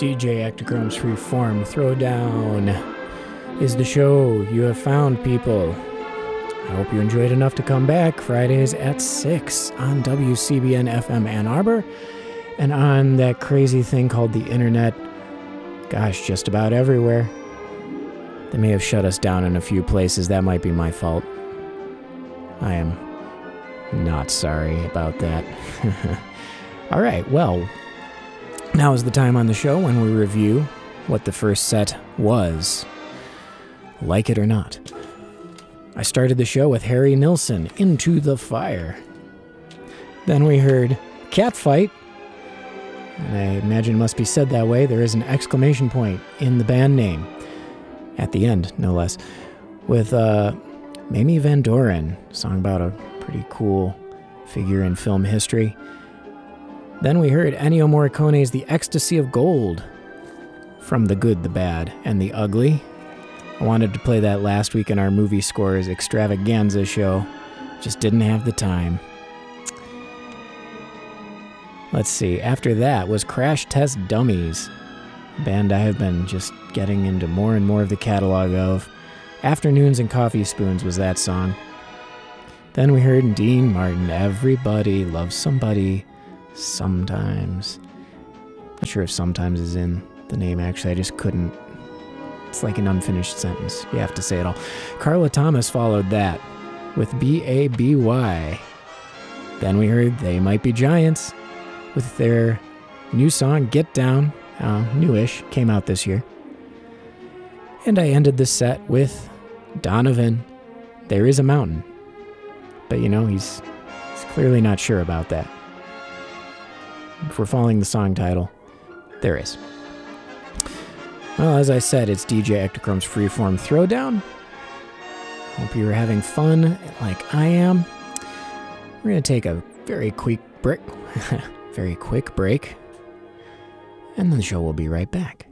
DJ Ectochrome's Freeform Throwdown is the show you have found, people. I hope you enjoyed enough to come back. Fridays at 6 on WCBN FM Ann Arbor and on that crazy thing called the internet. Gosh, just about everywhere. They may have shut us down in a few places. That might be my fault. I am not sorry about that. All right, well, now is the time on the show when we review what the first set was. Like it or not. I started the show with Harry Nilsson, Into the Fire. Then we heard Catfight. And I imagine it must be said that way. There is an exclamation point in the band name. At the end, no less. With Mamie Van Doren, a song about a pretty cool figure in film history. Then we heard Ennio Morricone's The Ecstasy of Gold from The Good, the Bad, and the Ugly. I wanted to play that last week in our Movie Scores Extravaganza show. Just didn't have the time. Let's see, after that was Crash Test Dummies, a band I have been just getting into more and more of the catalog of. Afternoons and Coffee Spoons was that song. Then we heard Dean Martin, Everybody Loves Somebody Sometimes. Not sure if sometimes is in the name, actually. I just couldn't. It's like an unfinished sentence. You have to say it all. Carla Thomas followed that with B-A-B-Y. Then we heard They Might Be Giants with their new song, Get Down. Newish, came out this year. And I ended the set with Donovan, There Is a Mountain. But you know, he's clearly not sure about that. If we're following the song title, there is. Well, as I said, it's DJ Ectochrome's Freeform Throwdown. Hope you're having fun like I am. We're going to take a very quick break. And then the show will be right back.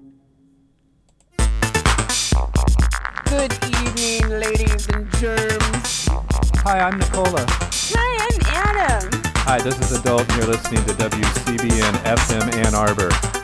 Good evening, ladies and germs. Hi, I'm Nicola. Hi, I'm Adam. Hi, this is Adult, and you're listening to WCBN FM Ann Arbor.